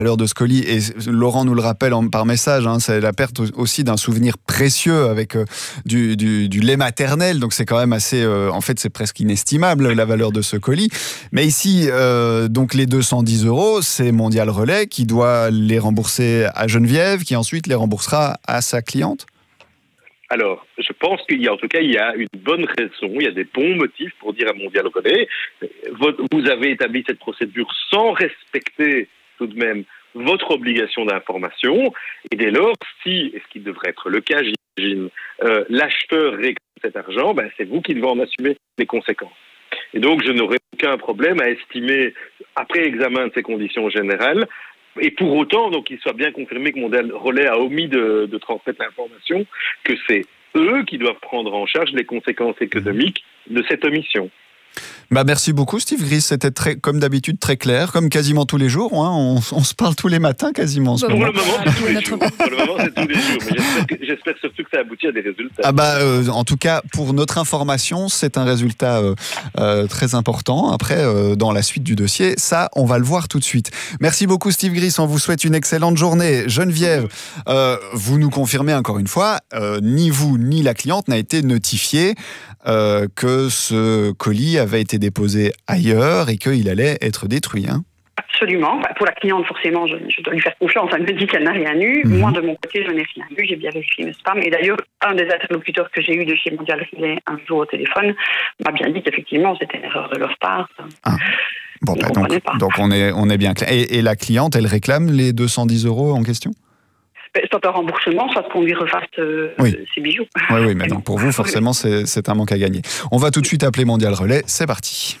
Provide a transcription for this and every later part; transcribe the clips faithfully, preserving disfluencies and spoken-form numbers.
valeur de ce colis, et Laurent nous le rappelle en, par message, hein, c'est la perte aussi d'un souvenir précieux avec euh, du, du, du lait maternel, donc c'est quand même assez, euh, en fait c'est presque inestimable la valeur de ce colis. Mais ici, euh, donc les deux cent dix euros, c'est Mondial Relais qui doit les rembourser à Geneviève, qui ensuite les remboursera à sa cliente. Alors, je pense qu'il y a, en tout cas, il y a une bonne raison, il y a des bons motifs pour dire à Mondial Relais, vous avez établi cette procédure sans respecter tout de même votre obligation d'information, et dès lors, si, et ce qui devrait être le cas, j'imagine, euh, l'acheteur réclame cet argent, ben, c'est vous qui devez en assumer les conséquences. Et donc, je n'aurai aucun problème à estimer, après examen de ces conditions générales, et pour autant, donc, il soit bien confirmé que Mondial Relais a omis de, de transmettre l'information, que c'est eux qui doivent prendre en charge les conséquences économiques de cette omission. Bah merci beaucoup Steve Gris, c'était très, comme d'habitude très clair, comme quasiment tous les jours, hein. on, on se parle tous les matins quasiment en ce pour moment. Le moment c'est tous les jours. Pour le moment c'est tous les jours, mais j'espère, que, j'espère surtout que ça aboutit à des résultats. Ah bah, euh, en tout cas, pour notre information, c'est un résultat euh, euh, très important. Après, euh, dans la suite du dossier, ça, on va le voir tout de suite. Merci beaucoup Steve Gris, on vous souhaite une excellente journée. Geneviève, euh, vous nous confirmez encore une fois, euh, ni vous ni la cliente n'a été notifié euh, que ce colis avait été déposé ailleurs et qu'il allait être détruit. Hein. Absolument. Pour la cliente, forcément, je, je dois lui faire confiance. Elle me dit qu'elle n'a rien eu. Mmh. Moi, de mon côté, je n'ai rien eu. J'ai bien vérifié mes spams. Et d'ailleurs, un des interlocuteurs que j'ai eu de chez Mondial Relais un jour au téléphone m'a bien dit qu'effectivement, c'était une erreur de leur part. Ah. Bon, bah, donc, donc on est, on est bien clair. Et, et la cliente, elle réclame les deux cent dix euros en question ? Soit un remboursement, soit qu'on lui refasse euh, oui. ses bijoux. Oui, oui, mais donc pour vous, forcément, c'est, c'est un manque à gagner. On va tout de suite appeler Mondial Relais. C'est parti.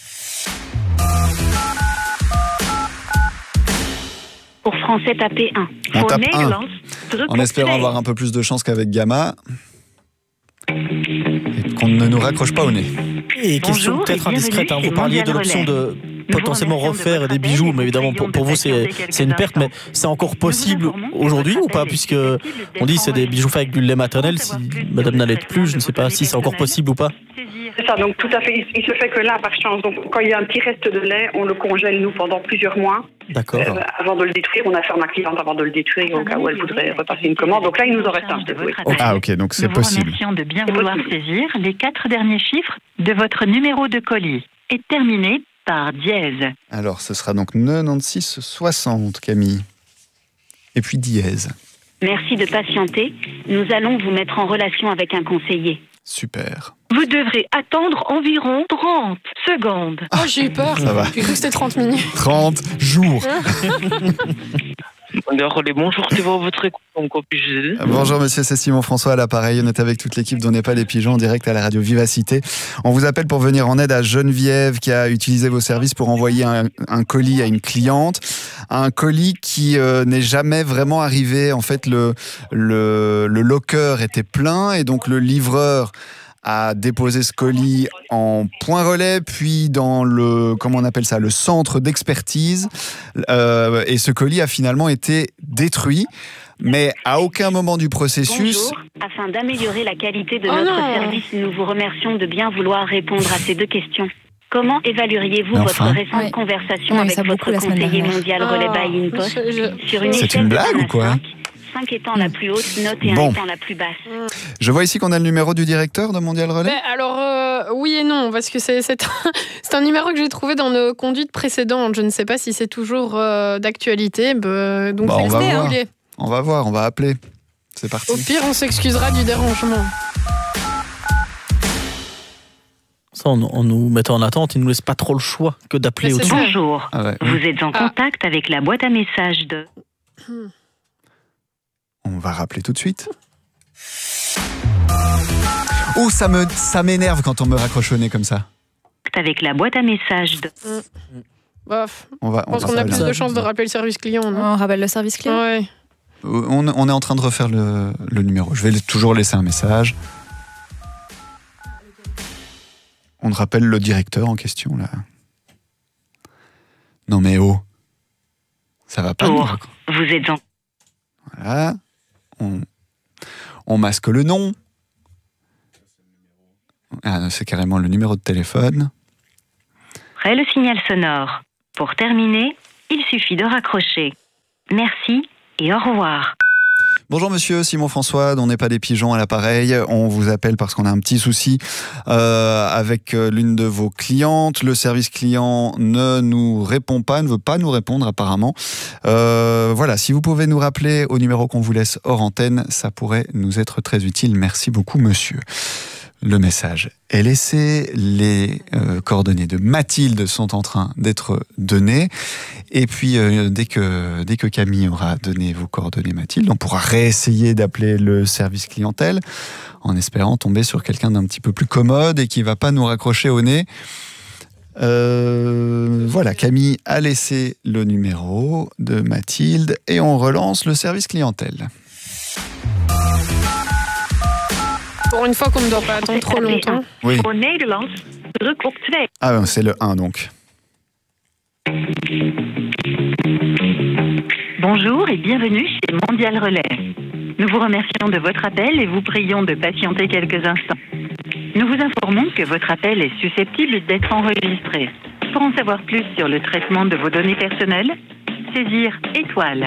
Pour français, tapez un. On Pour tape un, en espérant play. avoir un peu plus de chance qu'avec Gamma. Et qu'on ne nous raccroche pas au nez. Et question Bonjour, peut-être et indiscrète, hein, vous parliez de l'option de Nous potentiellement vous remercions de refaire votre des appel bijoux, et mais évidemment pour, pour vous c'est, c'est une perte, mais c'est encore possible aujourd'hui ou pas, puisque on dit c'est des bijoux faits avec du lait maternel, si madame n'allait plus, je ne sais pas si c'est encore possible ou pas. C'est ça, donc tout à fait, il se fait que là, par chance, donc, quand il y a un petit reste de lait, on le congèle nous pendant plusieurs mois. D'accord. Euh, avant de le détruire, on informe la cliente avant de le détruire au cas où elle voudrait repasser une commande. Donc là, il nous en reste un, je devoué. Ah ok, donc c'est possible. Nous vous remercions de bien vouloir saisir les quatre derniers chiffres de votre numéro de colis et terminer par dièse. Alors ce sera donc quatre-vingt-seize soixante, Camille. Et puis dièse. Merci de patienter. Nous allons vous mettre en relation avec un conseiller. Super. Vous devrez attendre environ trente secondes. Oh, j'ai eu peur. Ça va. J'ai cru que c'était trente minutes. trente jours. Bonjour, c'est votre écoute, en quoi puis-je vous aider ? Bonjour monsieur, c'est Simon François à l'appareil. On est avec toute l'équipe d'On n'est pas les pigeons en direct à la radio Vivacité. On vous appelle pour venir en aide à Geneviève qui a utilisé vos services pour envoyer un, un colis à une cliente. Un colis qui euh, n'est jamais vraiment arrivé. En fait, le, le, le locker était plein et donc le livreur a déposé ce colis en point relais, puis dans le, comment on appelle ça, le centre d'expertise. Euh, et ce colis a finalement été détruit. Mais à aucun moment du processus... Bonjour. Afin d'améliorer la qualité de Oh notre non. service, nous vous remercions de bien vouloir répondre à ces deux questions. Comment évalueriez-vous Enfin. votre récente Oui. conversation On a eu avec ça votre beaucoup la semaine conseiller dernière. mondial relais Oh, by InPost je- je- sur une C'est échelle une de blague un à ou quoi cinq, cinq étant la plus haute, note et Bon. un étant la plus basse. Je vois ici qu'on a le numéro du directeur de Mondial Relais. Mais alors, euh, oui et non, parce que c'est, c'est, un, c'est un numéro que j'ai trouvé dans nos conduites précédentes. Je ne sais pas si c'est toujours euh, d'actualité. Bah, donc, Bah, on va c'est voir. annulé. On va voir, on va appeler. C'est parti. Au pire, on s'excusera du dérangement. Ça, en, en nous mettant en attente, ils ne nous laissent pas trop le choix que d'appeler Mais au c'est dessus. ça. Bonjour. Ah ouais. Vous êtes en Ah. contact avec la boîte à messages de... On va rappeler tout de suite. Oh, ça, me, ça m'énerve quand on me raccroche au nez comme ça. avec la boîte à messages de... Bof. On va, Je pense on qu'on va a plus faire- de chances de rappeler le service client, non? On rappelle le service client. Ouais. On, on est en train de refaire le, le numéro. Je vais toujours laisser un message. On rappelle le directeur en question, là. Non mais oh, ça va pas. Bonjour, vous êtes en... Voilà. On, on masque le nom. Ah, c'est carrément le numéro de téléphone. Après le signal sonore. Pour terminer, il suffit de raccrocher. Merci et au revoir. Bonjour monsieur, Simon François, on n'est pas des pigeons à l'appareil. On vous appelle parce qu'on a un petit souci euh, avec l'une de vos clientes. Le service client ne nous répond pas, ne veut pas nous répondre apparemment. Euh, voilà, si vous pouvez nous rappeler au numéro qu'on vous laisse hors antenne, ça pourrait nous être très utile. Merci beaucoup monsieur. Le message est laissé, les euh, coordonnées de Mathilde sont en train d'être données. Et puis, euh, dès que, dès que Camille aura donné vos coordonnées, Mathilde, on pourra réessayer d'appeler le service clientèle en espérant tomber sur quelqu'un d'un petit peu plus commode et qui ne va pas nous raccrocher au nez. Euh, voilà, Camille a laissé le numéro de Mathilde et on relance le service clientèle. Pour une fois qu'on ne doit pas attendre trop longtemps. Oui. Ah, c'est le un donc. Bonjour et bienvenue chez Mondial Relais. Nous vous remercions de votre appel et vous prions de patienter quelques instants. Nous vous informons que votre appel est susceptible d'être enregistré. Pour en savoir plus sur le traitement de vos données personnelles, saisir étoile.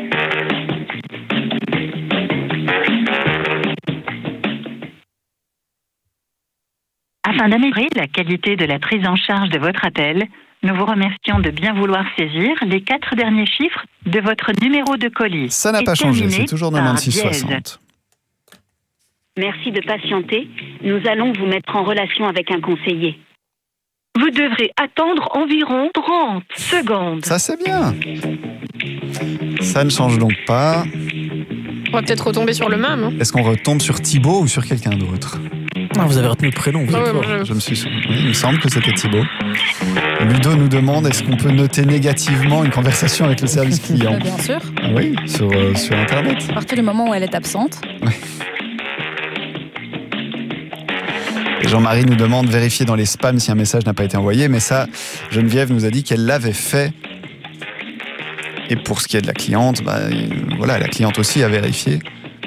Afin d'améliorer la qualité de la prise en charge de votre appel, nous vous remercions de bien vouloir saisir les quatre derniers chiffres de votre numéro de colis. Ça n'a pas changé, c'est toujours quatre-vingt-six soixante. Merci de patienter. Nous allons vous mettre en relation avec un conseiller. Vous devrez attendre environ trente secondes. Ça, c'est bien. Ça ne change donc pas. On va peut-être retomber sur le même. Hein. Est-ce qu'on retombe sur Thibaut ou sur quelqu'un d'autre? Ah, vous avez retenu le prénom, vous ah êtes ouais, fort. je... je me suis souvenu. Oui, il me semble que c'était Thibaut. Ludo nous demande est-ce qu'on peut noter négativement une conversation avec le service client? Bien sûr. Ah oui, sur, euh, sur Internet. À partir du moment où elle est absente. Oui. Et Jean-Marie nous demande vérifier dans les spams si un message n'a pas été envoyé, mais ça, Geneviève nous a dit qu'elle l'avait fait. Et pour ce qui est de la cliente, bah, voilà, la cliente aussi a vérifié.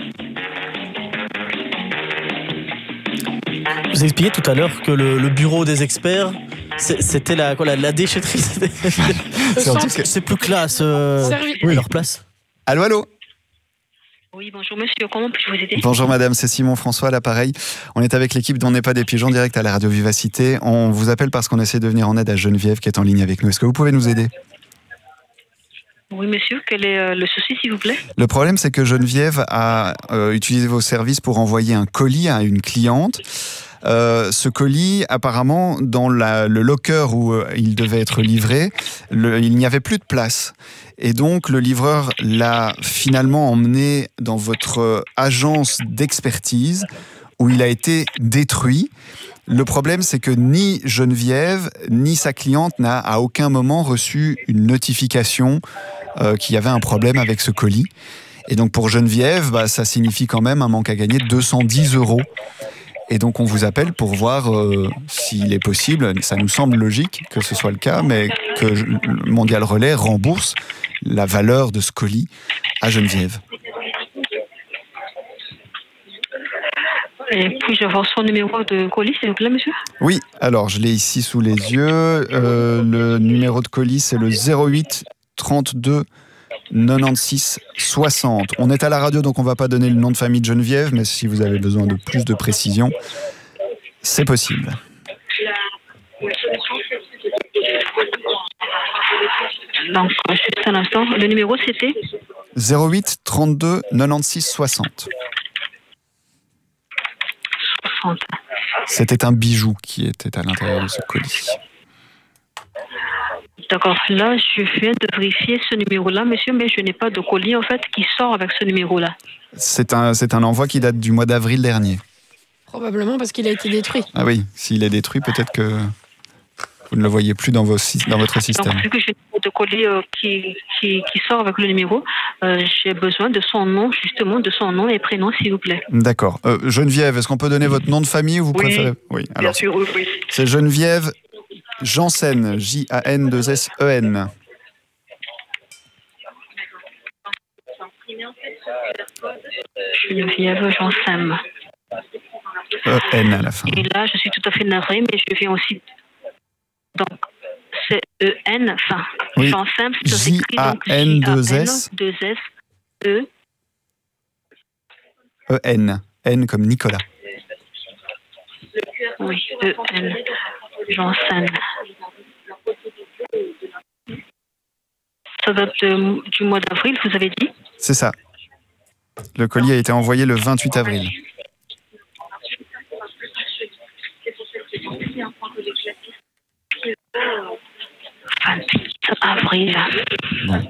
Vous expliquiez tout à l'heure que le, le bureau des experts, c'était la, quoi, la, la déchetterie. C'est c'est plus classe euh, oui. leur place. Allô, allô. Oui, bonjour monsieur, comment puis-je vous aider? Bonjour madame, c'est Simon François à l'appareil. On est avec l'équipe d'On n'est pas des pigeons, direct à la radio Vivacité. On vous appelle parce qu'on essaie de venir en aide à Geneviève qui est en ligne avec nous. Est-ce que vous pouvez nous aider? Oui monsieur, quel est euh, le souci s'il vous plaît? Le problème c'est que Geneviève a euh, utilisé vos services pour envoyer un colis à une cliente. Euh, ce colis, apparemment, dans la, le locker où euh, il devait être livré, le, il n'y avait plus de place. Et donc, le livreur l'a finalement emmené dans votre agence d'expertise où il a été détruit. Le problème, c'est que ni Geneviève, ni sa cliente n'a à aucun moment reçu une notification euh, qu'il y avait un problème avec ce colis. Et donc, pour Geneviève, bah, ça signifie quand même un manque à gagner de deux cent dix euros. Et donc on vous appelle pour voir euh, s'il est possible, ça nous semble logique que ce soit le cas, mais que Mondial Relais rembourse la valeur de ce colis à Geneviève. Et puis-je avoir son numéro de colis, s'il vous plaît, monsieur? Oui, alors je l'ai ici sous les yeux. Euh, le numéro de colis, c'est le zéro huit trente-deux quatre-vingt-seize soixante. On est à la radio, donc on ne va pas donner le nom de famille de Geneviève, mais si vous avez besoin de plus de précision, c'est possible. Donc, juste un instant, le numéro c'était zéro huit trente-deux quatre-vingt-seize soixante. soixante. C'était un bijou qui était à l'intérieur de ce colis. D'accord, là je viens de vérifier ce numéro-là, monsieur, mais je n'ai pas de colis en fait qui sort avec ce numéro-là. C'est un, c'est un envoi qui date du mois d'avril dernier. Probablement parce qu'il a été détruit. Ah oui, s'il est détruit, peut-être que vous ne le voyez plus dans, vos, dans votre système. Donc vu que je n'ai pas de colis euh, qui, qui, qui sort avec le numéro, euh, j'ai besoin de son nom, justement, de son nom et prénom, s'il vous plaît. D'accord. Euh, Geneviève, est-ce qu'on peut donner votre nom de famille ou vous oui, préférez? Oui, alors, bien sûr, oui, oui. C'est Geneviève Janssen, J A N deux S E N. Geneviève Janssen. E N à la fin. Et là, je suis tout à fait navrée, mais je viens aussi... Donc, c'est E N, fin. Oui. Jean simple, ça s'écrit donc J A N deux S E E N. N comme Nicolas. Oui, E N. Jean Sen. Ça date de, du mois d'avril, vous avez dit? C'est ça. Le colis a été envoyé le vingt-huit avril. vingt-huit avril. Bon.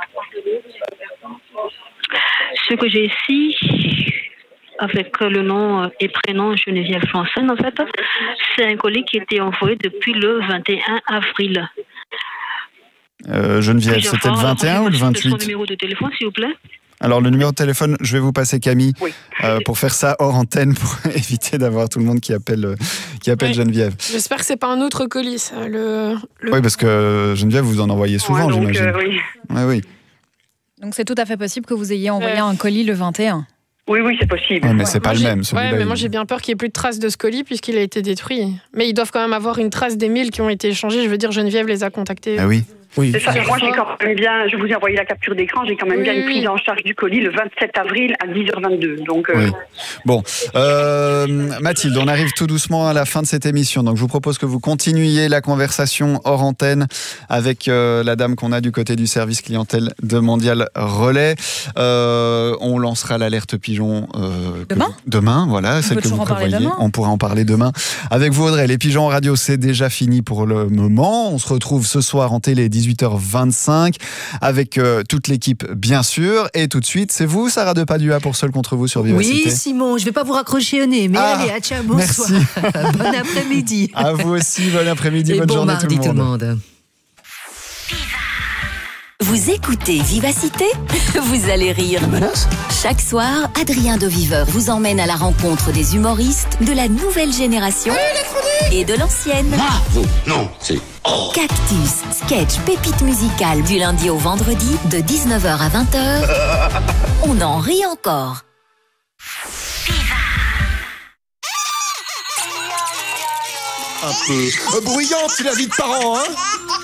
Ce que j'ai ici, avec le nom et prénom Geneviève Flansen, en fait, c'est un colis qui a été envoyé depuis le vingt et un avril. Euh, Geneviève, c'était le vingt et un ou le vingt-huit? Son numéro de téléphone, s'il vous plaît. Alors, le numéro de téléphone, je vais vous passer Camille, oui. euh, pour faire ça hors antenne, pour éviter d'avoir tout le monde qui appelle, qui appelle oui. Geneviève. J'espère que c'est pas un autre colis, ça, le, le... Oui, parce que Geneviève, vous en envoyez souvent, ouais, j'imagine. Euh, oui. Ouais, oui. Donc, c'est tout à fait possible que vous ayez envoyé euh... un colis le vingt et un. Oui, oui, c'est possible. Ouais, mais ouais. c'est pas moi, le même, celui-là. Ouais, mais il... moi, j'ai bien peur qu'il n'y ait plus de traces de ce colis puisqu'il a été détruit. Mais ils doivent quand même avoir une trace des mails qui ont été échangés. Je veux dire, Geneviève les a contactés. Ah oui. Oui. C'est ça. Moi, j'ai quand même bien, je vous ai envoyé la capture d'écran, j'ai quand même oui, bien une prise oui. en charge du colis le vingt-sept avril à dix heures vingt-deux. Donc, euh... oui. Bon, euh, Mathilde, on arrive tout doucement à la fin de cette émission. Donc, je vous propose que vous continuiez la conversation hors antenne avec euh, la dame qu'on a du côté du service clientèle de Mondial Relais. Euh, on lancera l'alerte pigeon euh, demain. Vous, demain, voilà, on celle que vous prévoyez. Demain. On pourra en parler demain avec vous, Audrey. Les pigeons en radio, c'est déjà fini pour le moment. On se retrouve ce soir en télé dix-huit heures vingt-cinq avec euh, toute l'équipe bien sûr, et tout de suite c'est vous Sarah de Padua pour Seul contre vous sur Vivacité. Oui Simon, je vais pas vous raccrocher au nez mais ah, allez, à ciao, bonsoir. Bon après-midi. À vous aussi, bon après-midi, et bonne bon journée mardi tout le monde. Tout le monde. Vous écoutez Vivacité? Vous allez rire. Chaque soir, Adrien de Viveur vous emmène à la rencontre des humoristes de la nouvelle génération et de l'ancienne. Ah, vous, non, c'est... Oh. Cactus, sketch, pépite musicale du lundi au vendredi de dix-neuf heures à vingt heures. On en rit encore. Un peu bruyante, c'est la vie de parents, hein?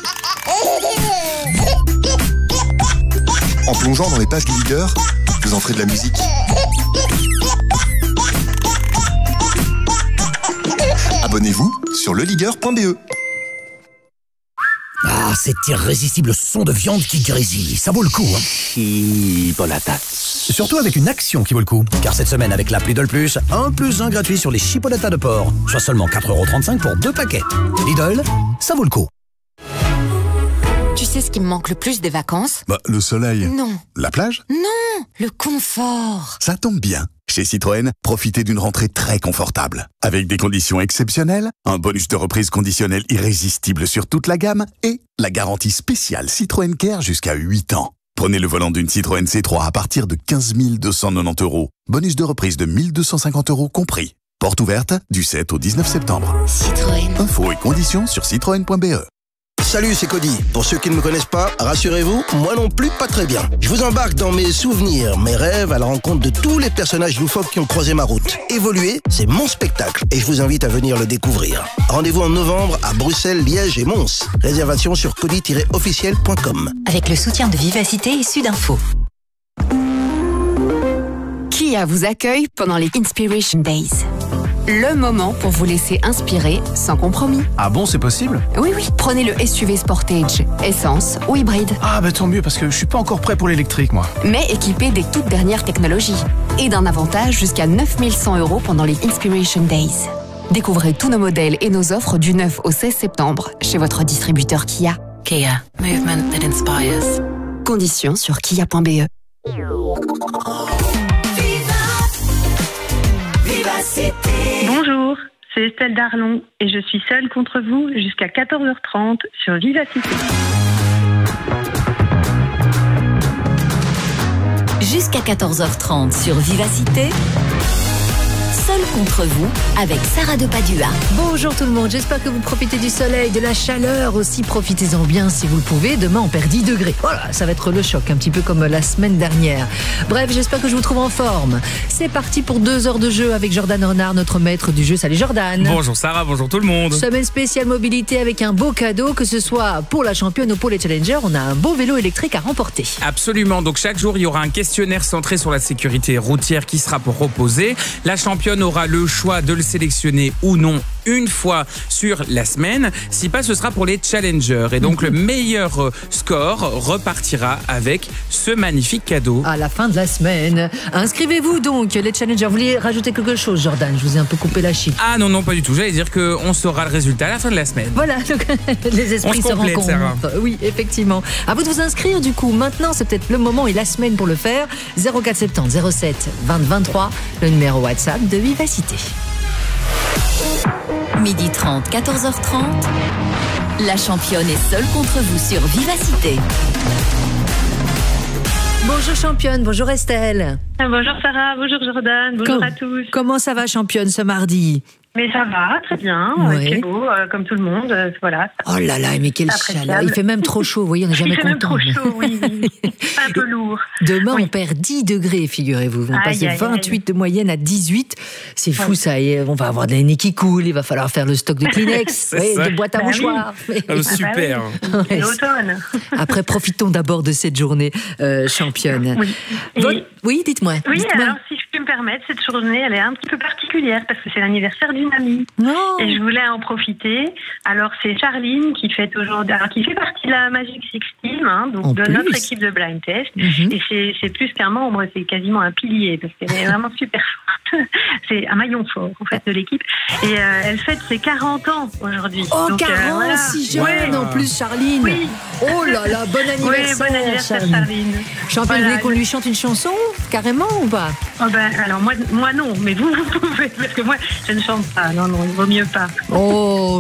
En plongeant dans les pages du leader, vous en ferez de la musique. Abonnez-vous sur le leader point b e. Ah, cet irrésistible son de viande qui grésille, ça vaut le coup, hein. Chipolatas. Surtout avec une action qui vaut le coup. Car cette semaine, avec l'appli Lidl Plus, un plus un gratuit sur les chipolatas de porc. Soit seulement quatre euros trente-cinq pour deux paquets. Lidl, ça vaut le coup. Tu sais ce qui me manque le plus des vacances? Bah, le soleil. Non. La plage? Non, le confort. Ça tombe bien. Chez Citroën, profitez d'une rentrée très confortable. Avec des conditions exceptionnelles, un bonus de reprise conditionnel irrésistible sur toute la gamme et la garantie spéciale Citroën Care jusqu'à huit ans. Prenez le volant d'une Citroën C trois à partir de quinze mille deux cent quatre-vingt-dix euros. Bonus de reprise de mille deux cent cinquante euros compris. Porte ouverte du sept au dix-neuf septembre. Citroën. Infos et conditions sur citroën point b e. Salut, c'est Cody. Pour ceux qui ne me connaissent pas, rassurez-vous, moi non plus, pas très bien. Je vous embarque dans mes souvenirs, mes rêves, à la rencontre de tous les personnages loufoques qui ont croisé ma route. Évoluer, c'est mon spectacle et je vous invite à venir le découvrir. Rendez-vous en novembre à Bruxelles, Liège et Mons. Réservation sur cody tiret officiel point com. Avec le soutien de Vivacité et Sudinfo. Kia vous accueille pendant les Inspiration Days. Le moment pour vous laisser inspirer sans compromis. Ah bon, c'est possible? Oui, oui. Prenez le S U V Sportage, essence ou hybride. Ah bah tant mieux, parce que je suis pas encore prêt pour l'électrique, moi. Mais équipé des toutes dernières technologies. Et d'un avantage jusqu'à neuf mille cent euros pendant les Inspiration Days. Découvrez tous nos modèles et nos offres du neuf au seize septembre chez votre distributeur Kia. Kia, movement that inspires. Conditions sur kia point b e. Bonjour, c'est Estelle Darlon et je suis seule contre vous jusqu'à quatorze heures trente sur Vivacité. Jusqu'à quatorze heures trente sur Vivacité, seul contre vous avec Sarah de Padua. Bonjour tout le monde, j'espère que vous profitez du soleil, de la chaleur aussi. Profitez-en bien si vous le pouvez. Demain, on perd dix degrés. Voilà, ça va être le choc, un petit peu comme la semaine dernière. Bref, j'espère que je vous trouve en forme. C'est parti pour deux heures de jeu avec Jordan Renard, notre maître du jeu. Salut Jordan. Bonjour Sarah, bonjour tout le monde. Semaine spéciale mobilité avec un beau cadeau, que ce soit pour la championne ou pour les challengers. On a un beau vélo électrique à remporter. Absolument, donc chaque jour, il y aura un questionnaire centré sur la sécurité routière qui sera proposé. La championne aura le choix de le sélectionner ou non une fois sur la semaine. Si pas, ce sera pour les challengers. Et donc, mm-hmm. le meilleur score repartira avec ce magnifique cadeau. À la fin de la semaine. Inscrivez-vous donc, les challengers. Vous voulez rajouter quelque chose, Jordan? Je vous ai un peu coupé la chic. Ah non, non, pas du tout. J'allais dire qu'on saura le résultat à la fin de la semaine. Voilà, donc les esprits On se, se complète, rencontrent. Sarah. Oui, effectivement. À vous de vous inscrire, du coup. Maintenant, c'est peut-être le moment et la semaine pour le faire. zéro quatre soixante-dix zéro sept vingt vingt-trois, le numéro WhatsApp de Vivacité. midi trente, quatorze heures trente. La championne est seule contre vous sur Vivacité. Bonjour championne, bonjour Estelle. Bonjour Sarah, bonjour Jordan, bonjour Com- à tous. Comment ça va championne ce mardi? Mais ça va, très bien, Ouais. c'est beau, euh, comme tout le monde, euh, voilà. Oh là là, mais quelle chaleur. Il fait même trop chaud, vous voyez, on n'est jamais Il fait même content. trop chaud, oui, oui. Un peu lourd. Demain, Oui. on perd dix degrés, figurez-vous. On Aïe, passe de aïe, vingt-huit de moyenne à dix-huit. C'est fou, Oui. ça. Et on va avoir de la nez qui coule. Il va falloir faire le stock de Kleenex, C'est ouais, ça. de boîtes à Bah mouchoirs. Oh, super. C'est Ouais. l'automne. Après, profitons d'abord de cette journée euh, championne. Oui. Et- Votre- Oui, dites-moi. Oui, dites-moi. alors si je peux me permettre, cette journée, elle est un petit peu particulière parce que c'est l'anniversaire d'une amie. Non. Et je voulais en profiter. Alors c'est Charline qui fait aujourd'hui, alors, qui fait partie de la Magic Six Team, hein, donc En de plus. notre équipe de blind test. Mhm. Et c'est, c'est plus qu'un membre, c'est quasiment un pilier parce qu'elle est vraiment super forte. C'est un maillon fort en fait de l'équipe. Et euh, elle fête ses quarante ans aujourd'hui. Oh, Donc, euh, quarante, voilà. si jeune Ouais. en plus, Charline. Oui. Oh là là, bon anniversaire, Oui, bon anniversaire Charline. Charline. Championne, Voilà. vous voulez qu'on lui chante une chanson, carrément, ou pas? Oh ben, alors moi, moi non, mais vous, vous pouvez, parce que moi, je ne chante pas. Non, non, il vaut mieux pas. Oh,